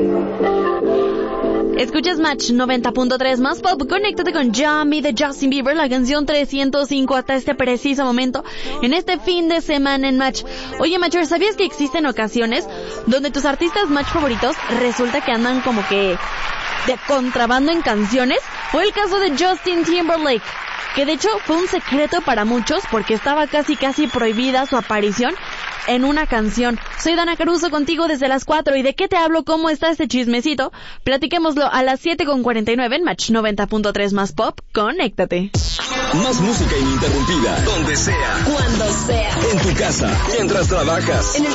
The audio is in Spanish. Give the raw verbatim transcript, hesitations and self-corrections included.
Escuchas Match noventa punto tres más pop. Conéctate con Yummy de Justin Bieber, la canción trescientos cinco hasta este preciso momento, en este fin de semana en Match. Oye, Matcher, ¿sabías que existen ocasiones donde tus artistas Match favoritos resulta que andan como que de contrabando en canciones? Fue el caso de Justin Timberlake, que de hecho fue un secreto para muchos porque estaba casi casi prohibida su aparición en una canción. Soy Dana Caruso contigo desde las cuatro. ¿Y de qué te hablo? ¿Cómo está este chismecito? Platiquémoslo a las siete con cuarenta y nueve en Match noventa punto tres más pop. Conéctate. Más música ininterrumpida, donde sea, cuando sea, en tu casa, mientras trabajas, en el